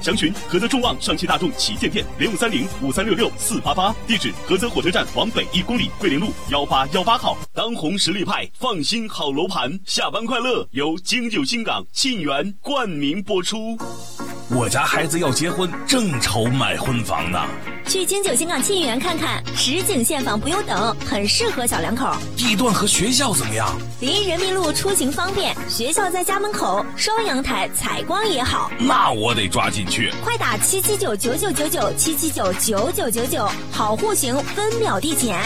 详询菏泽众旺上汽大众旗舰店05305366-488，地址菏泽火车站往北1公里，桂林路1818号。当红实力派，放心好楼盘，下班快乐由京九新港沁园冠名播出。 我家孩子要结婚，正愁买婚房呢。 去京九新港沁园看看，实景现房不用等，很适合小两口。 地段和学校怎么样？ 离人民路出行方便，学校在家门口，双阳台，采光也好。 那我得抓紧去。 快打7799999，7799999，好户型，分秒递减。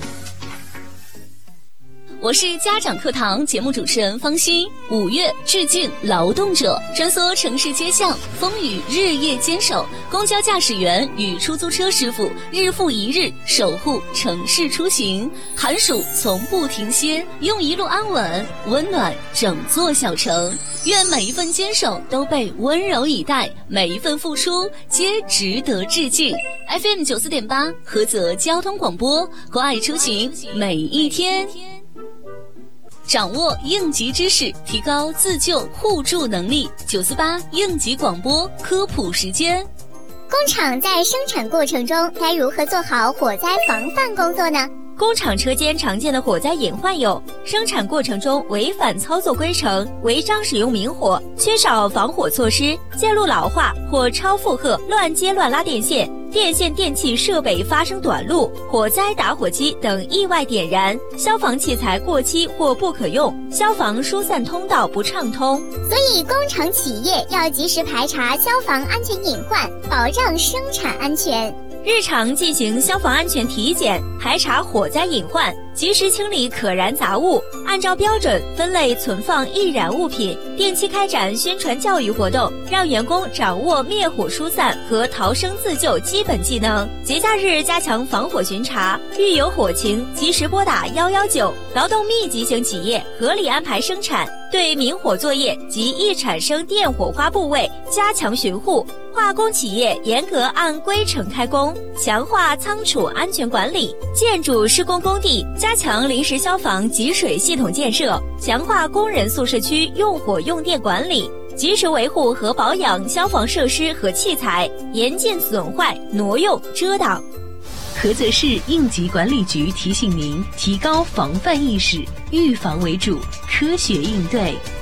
我是家长课堂节目主持人方欣。5月致敬劳动者，穿梭城市街巷，风雨日夜坚守，公交驾驶员与出租车师傅日复一日守护城市出行，寒暑从不停歇，用一路安稳温暖整座小城。愿每一份坚守都被温柔以待，每一份付出皆值得致敬。FM 94.8菏泽交通广播，关爱出行每一天。掌握应急知识，提高自救互助能力。948应急广播科普时间。 工厂在生产过程中该如何做好火灾防范工作呢？ 工厂车间常见的火灾隐患有：生产过程中违反操作规程、违章使用明火、缺少防火措施、线路老化或超负荷、乱接乱拉电线、电线电气设备发生短路、火灾打火机等意外点燃、消防器材过期或不可用、消防疏散通道不畅通。 所以工厂企业要及时排查消防安全隐患，保障生产安全。 日常进行消防安全体检，排查火灾隐患，及时清理可燃杂物，按照标准分类存放易燃物品，定期开展宣传教育活动，让员工掌握灭火疏散和逃生自救基本技能。节假日加强防火巡查，遇有火情及时拨打119。劳动密集型企业合理安排生产，对明火作业及易产生电火花部位加强巡护。化工企业严格按规程开工，强化仓储安全管理；建筑施工工地加强临时消防集水系统建设，强化工人宿舍区用火用电管理，及时维护和保养消防设施和器材，严禁损坏、挪用、遮挡。 菏泽市应急管理局提醒您：提高防范意识，预防为主，科学应对。